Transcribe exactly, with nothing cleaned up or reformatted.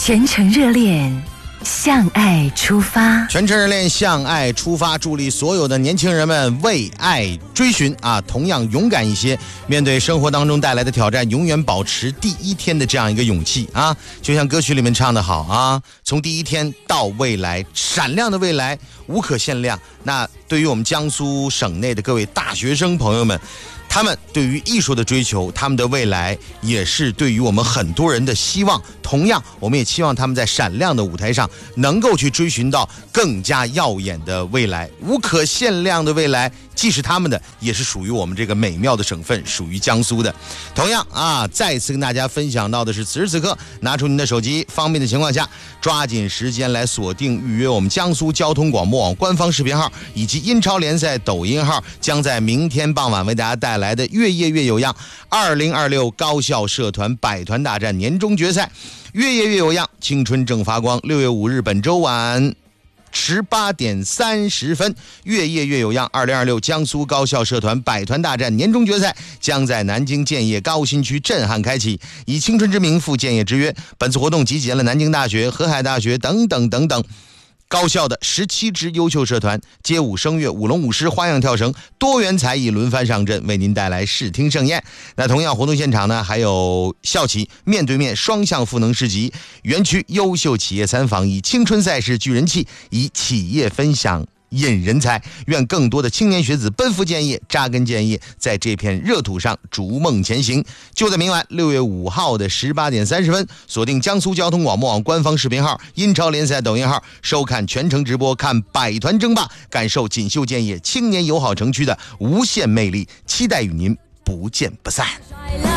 全程热恋，向爱出发。 全程热恋，向爱出发，助力所有的年轻人们为爱追寻啊！同样勇敢一些，面对生活当中带来的挑战，永远保持第一天的这样一个勇气啊！就像歌曲里面唱的好啊，从第一天到未来，闪亮的未来无可限量。那对于我们江苏省内的各位大学生朋友们，他们对于艺术的追求，他们的未来也是对于我们很多人的希望。同样，我们也期望他们在闪亮的舞台上能够去追寻到更加耀眼的未来，无可限量的未来，既是他们的，也是属于我们这个美妙的省份，属于江苏的。同样啊，再次跟大家分享到的是，此时此刻拿出您的手机，方便的情况下，抓紧时间来锁定预约我们江苏交通广播网官方视频号以及英超联赛抖音号，将在明天傍晚为大家带来来的越夜越有样二零二六高校社团百团大战年终决赛，越夜越有样，青春正发光。六月五日本周晚十八点三十分，越夜越有样二零二六江苏高校社团百团大战年终决赛将在南京建业高新区震撼开启，以青春之名赴建业之约。本次活动集结了南京大学、河海大学等等等等高校的十七支优秀社团，街舞、声乐、舞龙舞狮、花样跳绳，多元才艺轮番上阵，为您带来视听盛宴。那同样活动现场呢，还有校企面对面双向赋能市集，园区优秀企业参访，以青春赛事聚人气，以企业分享引人才。愿更多的青年学子奔赴建业，扎根建业，在这片热土上逐梦前行。就在明晚六月五号的十八点三十分，锁定江苏交通广播网官方视频号、英超联赛抖音号，收看全程直播，看百团争霸，感受锦绣建业青年友好城区的无限魅力。期待与您不见不散。